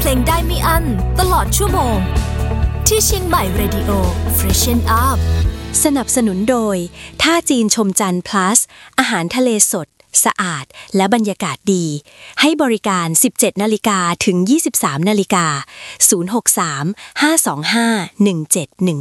เพลงได้ไม่อั้นตลอดชั่วโมงที่เชียงใหม่ Radio Freshen Up สนับสนุนโดยท่าจีนชมจันทร์ plus อาหารทะเลสดสะอาดและบรรยากาศดีให้บริการ 17 นาฬิกาถึง 23 นาฬิกา 063 525 1710